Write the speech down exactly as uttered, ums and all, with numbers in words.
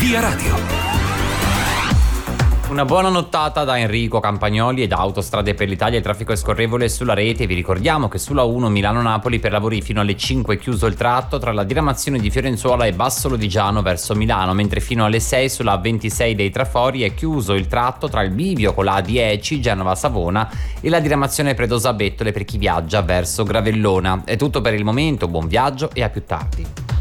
Via Radio. Una buona nottata da Enrico Campagnoli e da Autostrade per l'Italia. Il traffico è scorrevole sulla rete. Vi ricordiamo che sulla uno Milano-Napoli per lavori fino alle cinque è chiuso il tratto tra la diramazione di Fiorenzuola e Basso Lodigiano verso Milano, mentre fino alle sei sulla ventisei dei Trafori è chiuso il tratto tra il bivio con la A dieci Genova-Savona e la diramazione Predosa-Bettole per chi viaggia verso Gravellona. È tutto per il momento, buon viaggio e a più tardi.